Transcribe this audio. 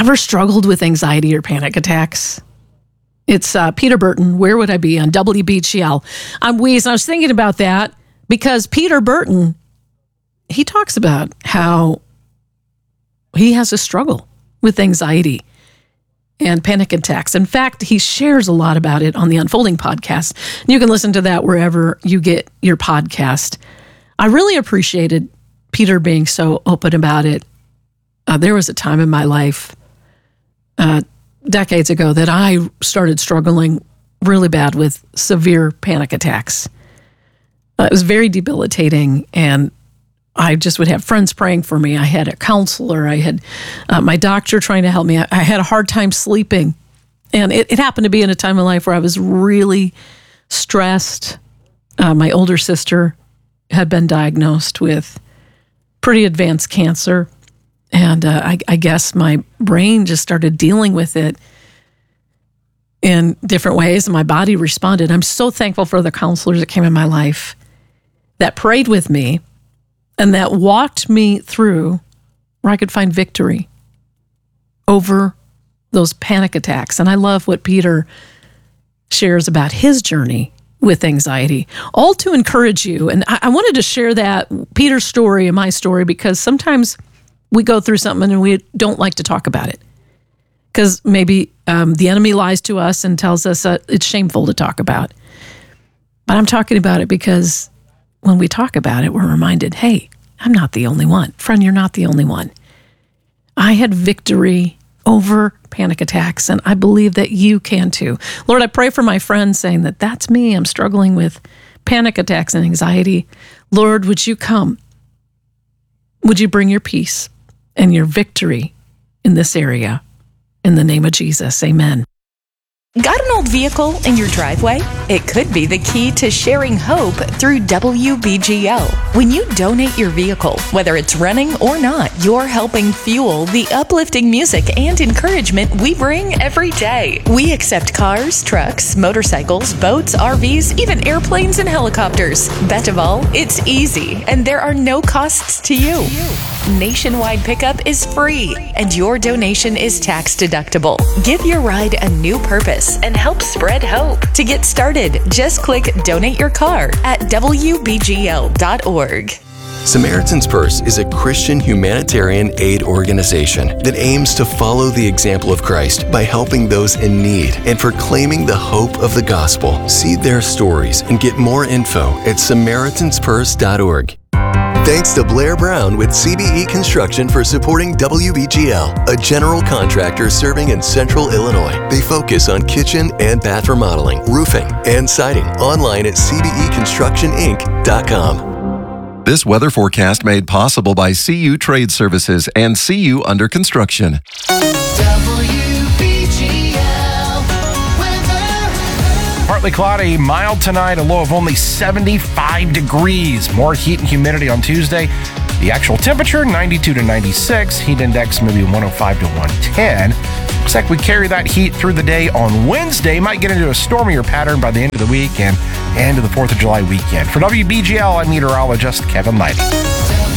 ever struggled with anxiety or panic attacks? It's Peter Burton, Where Would I Be, on WBGL. I'm Weeze, and I was thinking about that because Peter Burton, he talks about how he has a struggle with anxiety and panic attacks. In fact, he shares a lot about it on the Unfolding podcast. You can listen to that wherever you get your podcast. I really appreciated Peter being so open about it. There was a time in my life decades ago that I started struggling really bad with severe panic attacks. It was very debilitating, and I just would have friends praying for me. I had a counselor. I had my doctor trying to help me. I had a hard time sleeping. And it happened to be in a time in life where I was really stressed. My older sister had been diagnosed with pretty advanced cancer. And I guess my brain just started dealing with it in different ways, and my body responded. I'm so thankful for the counselors that came in my life that prayed with me and that walked me through where I could find victory over those panic attacks. And I love what Peter shares about his journey with anxiety, all to encourage you. And I wanted to share that, Peter's story and my story, because sometimes we go through something and we don't like to talk about it because maybe the enemy lies to us and tells us it's shameful to talk about. But I'm talking about it because when we talk about it, we're reminded, hey, I'm not the only one. Friend, you're not the only one. I had victory over panic attacks, and I believe that you can too. Lord, I pray for my friends saying that that's me. I'm struggling with panic attacks and anxiety. Lord, would you come? Would you bring your peace and your victory in this area? In the name of Jesus, amen. Got an old vehicle in your driveway? It could be the key to sharing hope through WBGL. When you donate your vehicle, whether it's running or not, you're helping fuel the uplifting music and encouragement we bring every day. We accept cars, trucks, motorcycles, boats, RVs, even airplanes and helicopters. Best of all, it's easy and there are no costs to you. Nationwide pickup is free and your donation is tax deductible. Give your ride a new purpose and help spread hope. To get started, just click Donate Your Car at WBGL.org. Samaritan's Purse is a Christian humanitarian aid organization that aims to follow the example of Christ by helping those in need and proclaiming the hope of the gospel. See their stories and get more info at SamaritansPurse.org. Thanks to Blair Brown with CBE Construction for supporting WBGL, a general contractor serving in Central Illinois. They focus on kitchen and bath remodeling, roofing, and siding. Online at cbeconstructioninc.com. This weather forecast made possible by CU Trade Services and CU Under Construction. Partly cloudy, mild tonight, a low of only 75 degrees. More heat and humidity on Tuesday. The actual temperature, 92 to 96. Heat index maybe 105 to 110. Looks like we carry that heat through the day on Wednesday. Might get into a stormier pattern by the end of the week and into the 4th of July weekend. For WBGL, I'm meteorologist Kevin Leidy.